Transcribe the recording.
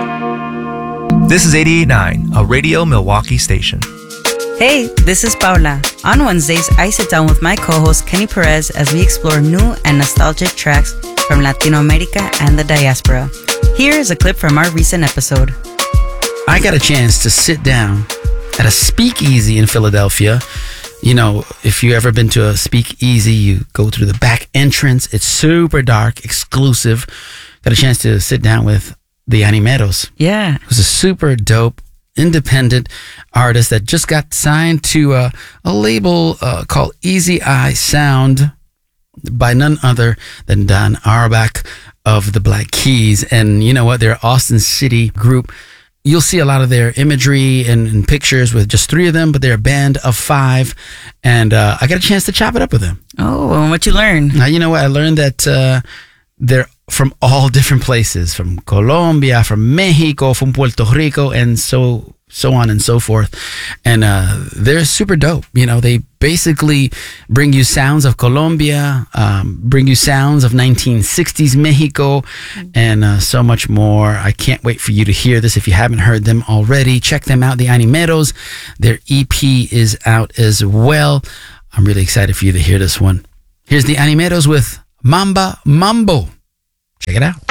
This is 88.9, a Radio Milwaukee station. Hey, this is Paula. On Wednesdays, I sit down with my co-host Kenny Perez as we explore new and nostalgic tracks from Latino America and the diaspora. Here is a clip from our recent episode. I got a chance to sit down at a speakeasy in Philadelphia. You know, if you ever been to a speakeasy, you go through the back entrance. It's super dark, exclusive. Got a chance to sit down with the Animeros. Yeah. It was a super dope, independent artist that just got signed to a label called Easy Eye Sound by none other than Don Auerbach of the Black Keys. And you know what? They're an Austin City group. You'll see a lot of their imagery and pictures with just 3 of them, but they're a band of 5. And I got a chance to chop it up with them. Oh, and what you learn? Now, you know what? I learned that they're from all different places, from Colombia, from Mexico, from Puerto Rico, and so on and so forth. And they're super dope. You know, they basically bring you sounds of Colombia, bring you sounds of 1960s Mexico, and so much more. I can't wait for you to hear this. If you haven't heard them already, check them out, the Animeros. Their EP is out as well. I'm really excited for you to hear this one. Here's the Animeros with Mamba Mambo. Check it out.